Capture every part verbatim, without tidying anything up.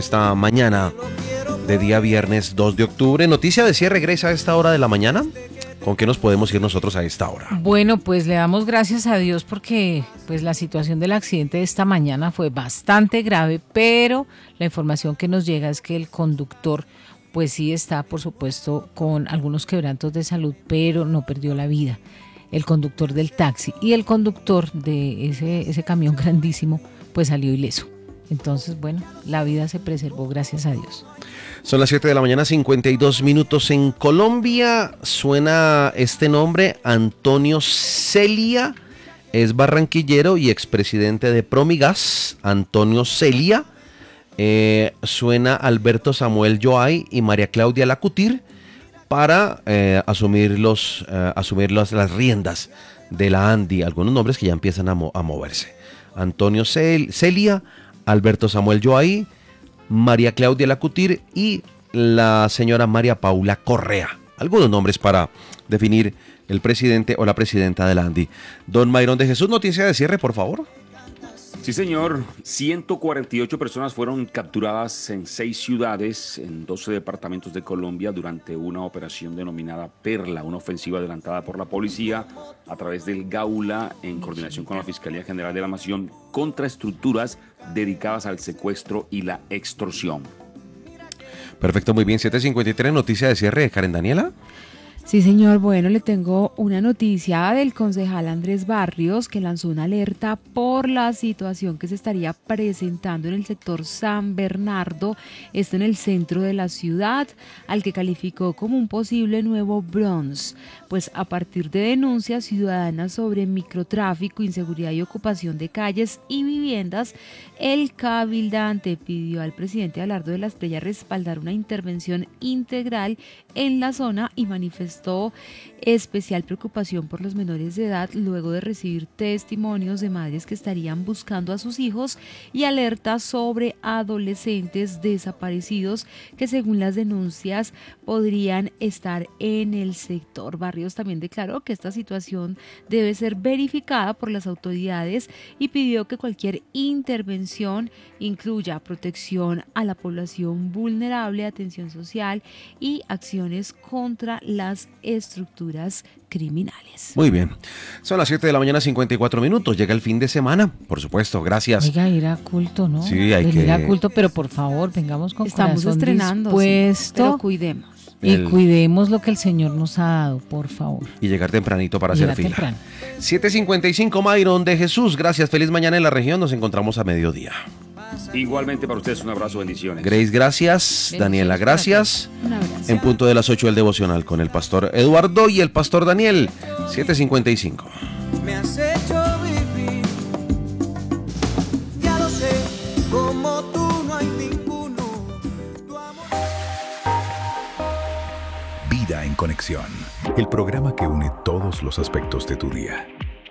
Esta mañana de día viernes dos de octubre. Noticia de cierre, Grace, a esta hora de la mañana. ¿Con qué nos podemos ir nosotros a esta hora? Bueno, pues le damos gracias a Dios porque pues la situación del accidente de esta mañana fue bastante grave, pero la información que nos llega es que el conductor pues sí está, por supuesto, con algunos quebrantos de salud, pero no perdió la vida. El conductor del taxi y el conductor de ese, ese camión grandísimo pues salió ileso. Entonces, bueno, la vida se preservó, gracias a Dios. Son las siete de la mañana, cincuenta y dos minutos. En Colombia suena este nombre, Antonio Celia, es barranquillero y expresidente de Promigas. Antonio Celia, eh, suena Alberto Samuel Joay y María Claudia Lacutir para eh, asumir, los, eh, asumir las, las riendas de la ANDI. Algunos nombres que ya empiezan a, mo- a moverse. Antonio Cel- Celia, Alberto Samuel Joay, María Claudia Lacutir y la señora María Paula Correa. Algunos nombres para definir el presidente o la presidenta de la ANDI. Don Mayron de Jesús, noticia de cierre, por favor. Sí, señor. ciento cuarenta y ocho personas fueron capturadas en seis ciudades, en doce departamentos de Colombia, durante una operación denominada Perla, una ofensiva adelantada por la policía a través del Gaula, en coordinación con la Fiscalía General de la Nación, contra estructuras dedicadas al secuestro y la extorsión. Perfecto, muy bien. siete cincuenta y tres, noticia de cierre de Karen Daniela. Sí, señor. Bueno, le tengo una noticia del concejal Andrés Barrios, que lanzó una alerta por la situación que se estaría presentando en el sector San Bernardo, esto en el centro de la ciudad, al que calificó como un posible nuevo Bronx. Pues a partir de denuncias ciudadanas sobre microtráfico, inseguridad y ocupación de calles y viviendas, el cabildante pidió al presidente Abelardo de la Espriella respaldar una intervención integral en la zona y manifestó especial preocupación por los menores de edad luego de recibir testimonios de madres que estarían buscando a sus hijos y alertas sobre adolescentes desaparecidos que, según las denuncias, podrían estar en el sector. Barrios también declaró que esta situación debe ser verificada por las autoridades y pidió que cualquier intervención incluya protección a la población vulnerable, atención social y acciones contra las estructuras criminales. Muy bien. Son las siete de la mañana, cincuenta y cuatro minutos. Llega el fin de semana, por supuesto. Gracias. Oiga, ir a culto, ¿no? Sí, hay Venir que... a culto, pero por favor, vengamos con Estamos corazón estrenando, dispuesto, sí, pero cuidemos. y El- cuidemos lo que el Señor nos ha dado, por favor. Y llegar tempranito para Llegar hacer fila. temprano. siete cincuenta y cinco, Mayron de Jesús. Gracias. Feliz mañana en la región. Nos encontramos a mediodía. Igualmente para ustedes, un abrazo, bendiciones. Grace, gracias. Daniela, gracias. Un abrazo. En punto de las ocho, el devocional con el pastor Eduardo y el pastor Daniel. siete cincuenta y cinco. Me has hecho vivir, ya lo sé, como tú no hay ninguno. Tu amor... Vida en Conexión, el programa que une todos los aspectos de tu día.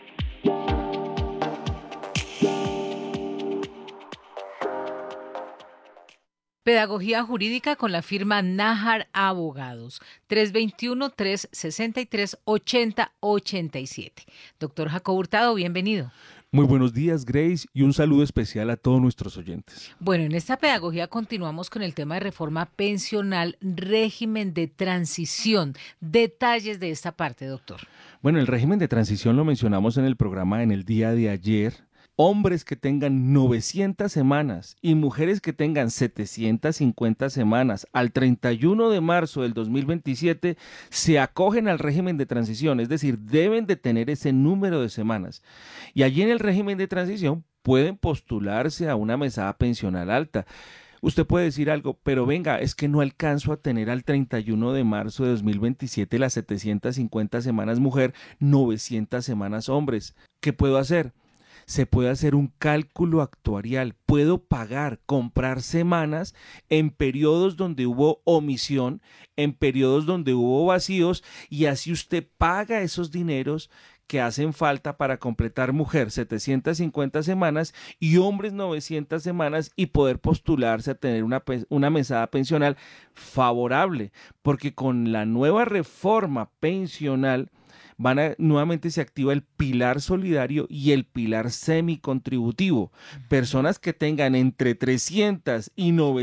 Pedagogía jurídica con la firma Nájar Abogados, tres dos uno, tres seis tres, ocho cero ocho siete. Doctor Jacob Hurtado, bienvenido. Muy buenos días, Grace, y un saludo especial a todos nuestros oyentes. Bueno, en esta pedagogía continuamos con el tema de reforma pensional, régimen de transición. Detalles de esta parte, doctor. Bueno, el régimen de transición lo mencionamos en el programa en el día de ayer. Hombres que tengan novecientas semanas y mujeres que tengan setecientas cincuenta semanas al treinta y uno de marzo del dos mil veintisiete se acogen al régimen de transición, es decir, deben de tener ese número de semanas. Y allí en el régimen de transición pueden postularse a una mesada pensional alta. Usted puede decir algo, pero venga, es que no alcanzo a tener al treinta y uno de marzo de dos mil veintisiete las setecientas cincuenta semanas mujer, novecientas semanas hombres. ¿Qué puedo hacer? Se puede hacer un cálculo actuarial. Puedo pagar, comprar semanas en periodos donde hubo omisión, en periodos donde hubo vacíos, y así usted paga esos dineros que hacen falta para completar mujer setecientas cincuenta semanas y hombres novecientas semanas y poder postularse a tener una, una mesada pensional favorable, porque con la nueva reforma pensional van a, nuevamente se activa el pilar solidario y el pilar semicontributivo. Personas que tengan entre trescientas y novecientas